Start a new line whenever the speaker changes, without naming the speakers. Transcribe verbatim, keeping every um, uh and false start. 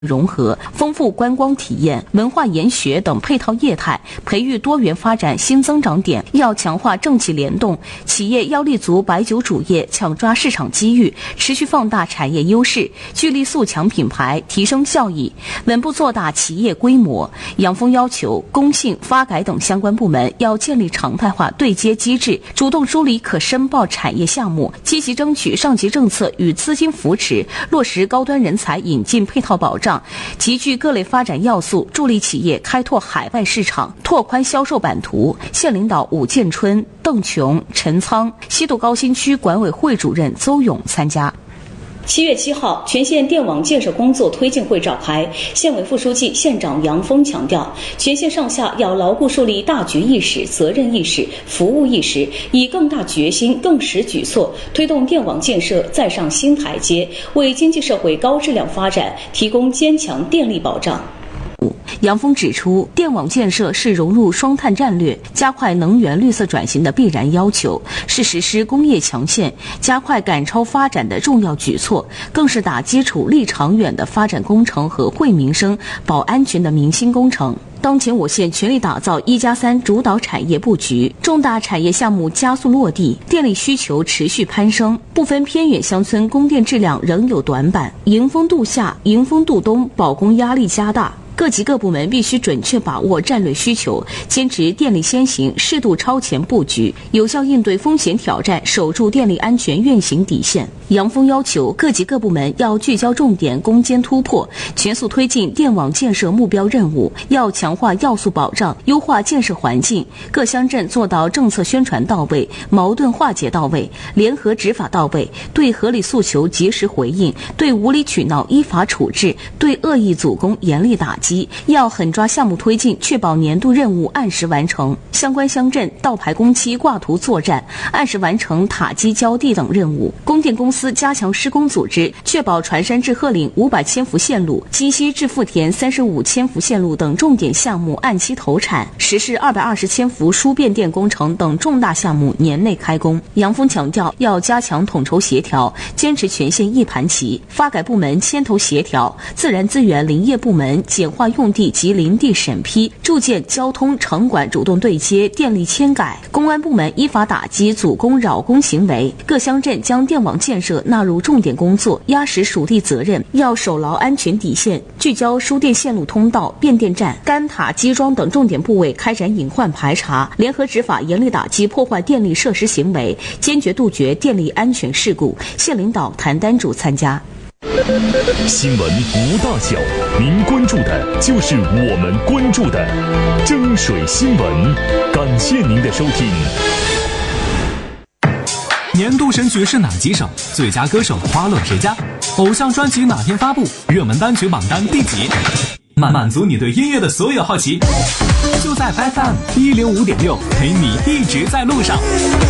融合、丰富观光体验、文化研学等配套业态，培育多元发展新增长点。要强化政企联动，企业要立足白酒主业，抢抓市场机遇，持续放大产业优势，聚力塑强品牌，提升效益，稳步做大企业规模。杨峰要求工信、发改等相关部门要建立常态化对接机制，主动梳理可申报产业项目，积极争取上级政策与资金扶持，落实高端人才引进配套保障，集聚各类发展要素，助力企业开拓海外市场，拓宽销售版图。县领导武建春、邓琼、陈仓，西部高新区管委会主任邹勇参加。
七月七号，全县电网建设工作推进会召开。县委副书记、县长杨峰强调，全县上下要牢固树立大局意识、责任意识、服务意识，以更大决心、更实举措，推动电网建设再上新台阶，为经济社会高质量发展提供坚强电力保障。
杨峰指出，电网建设是融入双碳战略、加快能源绿色转型的必然要求，是实施工业强县、加快赶超发展的重要举措，更是打基础立长远的发展工程和惠民生、保安全的民心工程。当前我县全力打造一加三主导产业布局，重大产业项目加速落地，电力需求持续攀升，部分偏远乡村供电质量仍有短板，迎风度夏、迎风度冬保供压力加大。各级各部门必须准确把握战略需求，坚持电力先行、适度超前布局，有效应对风险挑战，守住电力安全运行底线。杨峰要求各级各部门要聚焦重点攻坚突破，全速推进电网建设目标任务，要强化要素保障，优化建设环境，各乡镇做到政策宣传到位、矛盾化解到位、联合执法到位，对合理诉求及时回应，对无理取闹依法处置，对恶意阻工严厉打击。要狠抓项目推进，确保年度任务按时完成。相关乡镇到排工期挂图作战，按时完成塔基浇地等任务。供电公司加强施工组织，确保船山至鹤岭五百千伏线路、鸡西至富田三十五千伏线路等重点项目按期投产，实施二百二十千伏输变电工程等重大项目年内开工。杨峰强调，要加强统筹协调，坚持全县一盘棋，发改部门牵头协调，自然资源林业部门简化用地及林地审批，铸建交通城管主动对接电力迁改，公安部门依法打击阻工扰工行为。各乡镇将电网建设纳入重点工作，压实属地责任，要守牢安全底线，聚焦输电线路通道、变电站、干塔基桩等重点部位开展隐患排查，联合执法，严厉打击破坏电力设施行为，坚决杜绝电力安全事故。县领导谭丹主参加。
新闻无大小，您关注的就是我们关注的蒸水新闻。感谢您的收听。
年度神曲是哪几首？最佳歌手花落谁家？偶像专辑哪天发布？热门单曲榜单第几？满满足你对音乐的所有好奇，就在 F M 一零五点六，陪你一直在路上。